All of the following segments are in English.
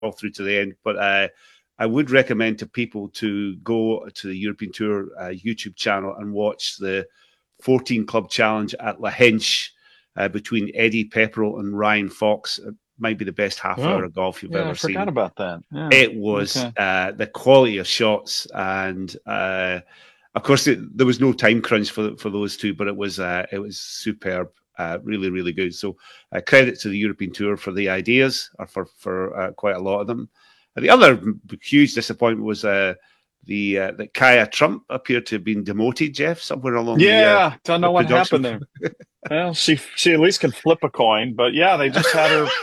all through to the end. But I would recommend to people to go to the European Tour YouTube channel and watch the 14 Club Challenge at La Henche between Eddie Pepperell and Ryan Fox. It might be the best half hour of golf you've ever I forgot seen. about that. Yeah. It was the quality of shots, and of course there was no time crunch for those two, but it was superb, really, really good. So credit to the European Tour for the ideas, or for quite a lot of them. The other huge disappointment was that Kaya Trump appeared to have been demoted, Jeff, somewhere along don't know what happened there. Well, she at least can flip a coin, but yeah, they just had her.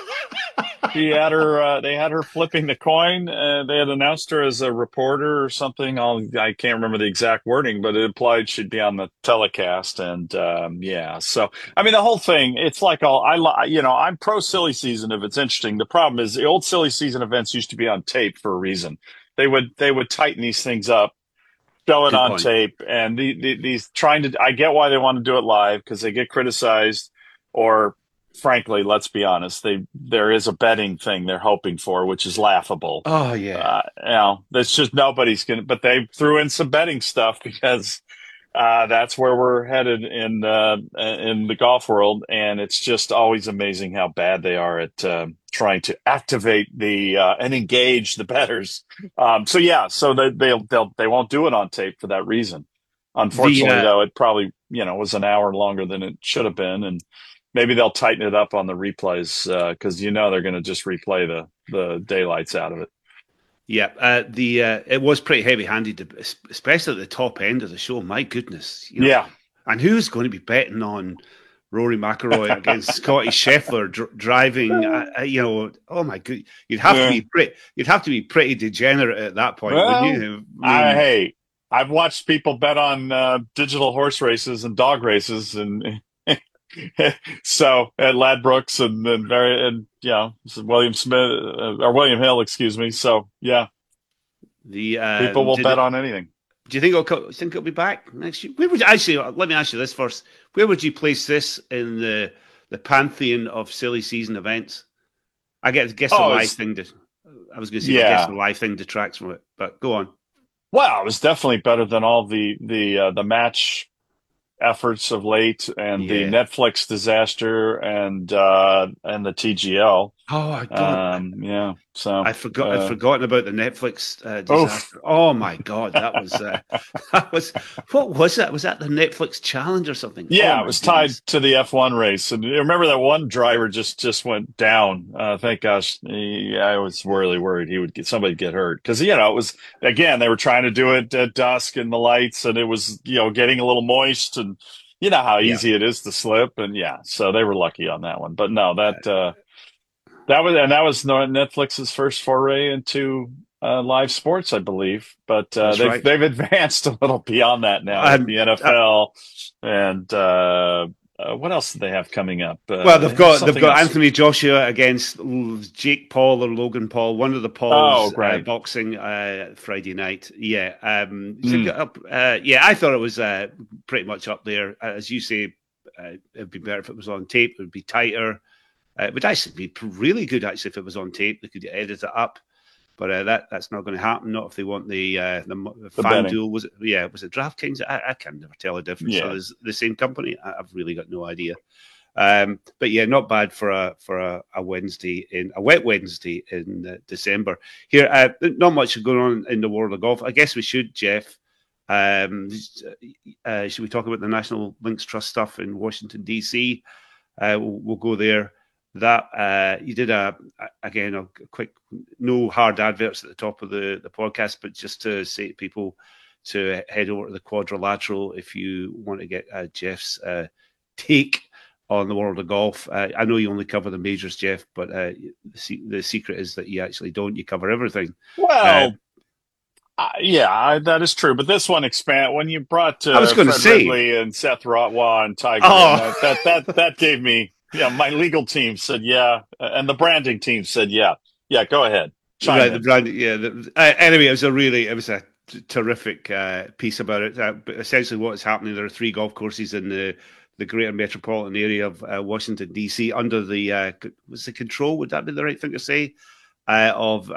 They had her flipping the coin. They had announced her as a reporter or something. I can't remember the exact wording, but it implied she'd be on the telecast. And so I mean, the whole thing. It's like I'm pro silly season if it's interesting. The problem is the old silly season events used to be on tape for a reason. They would tighten these things up, show it Good on point. tape, and these trying to. I get why they want to do it live because they get criticized, or frankly, let's be honest, there is a betting thing they're hoping for, which is laughable. Oh yeah, that's just nobody's gonna. But they threw in some betting stuff because that's where we're headed in the golf world, and it's just always amazing how bad they are at trying to activate and engage the bettors. So they won't do it on tape for that reason. Unfortunately, though, it probably was an hour longer than it should have been, and maybe they'll tighten it up on the replays because they're going to just replay the daylights out of it. Yeah, it was pretty heavy-handed, especially at the top end of the show. My goodness, Yeah. And who's going to be betting on Rory McIlroy against Scotty Scheffler driving? Oh my god, you'd have to be pretty degenerate at that point, wouldn't you? Hey, I've watched people bet on digital horse races and dog races and. So at Ladbrokes and William Smith or William Hill, excuse me. So yeah, people will bet on anything. Do you think it'll be back next year? Let me ask you this first: where would you place this in the pantheon of silly season events? I guess the live thing. I was going to say, I guess the live thing detracts from it, but go on. Well, it was definitely better than all the match efforts of late and the Netflix disaster and the TGL. Oh God! So I'd forgotten about the Netflix disaster. Oh my God, that was what was that? Was that the Netflix challenge or something? Yeah, it was tied to the F1 race, and you remember that one driver just went down. Thank gosh, I was really worried somebody get hurt because it was again they were trying to do it at dusk in the lights, and it was getting a little moist, and you know how easy it is to slip, and so they were lucky on that one. But no, that was Netflix's first foray into live sports, I believe. But they've advanced a little beyond that now with the NFL and what else do they have coming up? They've got Anthony Joshua against Jake Paul or Logan Paul, one of the Pauls boxing Friday night. Yeah, I thought it was pretty much up there. As you say, it'd be better if it was on tape. It would be tighter. It would actually be really good, actually, if it was on tape. They could edit it up, but that's not going to happen. Not if they want the FanDuel. Was it DraftKings? I can never tell the difference. Yeah. So it's the same company. I've really got no idea. But yeah, not bad for a Wednesday a wet Wednesday in December. Here, not much going on in the world of golf. I guess we should, Jeff. Should we talk about the National Links Trust stuff in Washington D.C.? We'll go there. That you did a quick, no hard adverts at the top of the podcast, but just to say to people to head over to the Quadrilateral if you want to get Jeff's take on the world of golf. I know you only cover the majors, Jeff, but the secret is that you actually don't. You cover everything. Well, that is true. But this one when you brought I was going to say Ridley and Seth Rotwa and Tiger, that gave me. Yeah, my legal team said and the branding team said yeah. Go ahead. The branding, anyway, it was a terrific piece about it. Essentially, what is happening? There are 3 golf courses in the greater metropolitan area of Washington D.C. under the control. Would that be the right thing to say? of